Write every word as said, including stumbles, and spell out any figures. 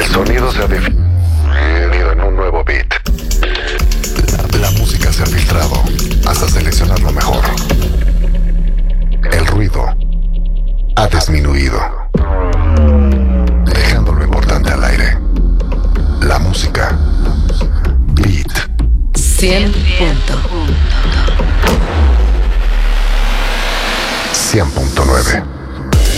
sonido se ha definido en un nuevo beat. La, la música se ha filtrado hasta seleccionar lo mejor. El ruido ha disminuido, dejando lo importante al aire. La música. Beat. cien punto cien punto nueve.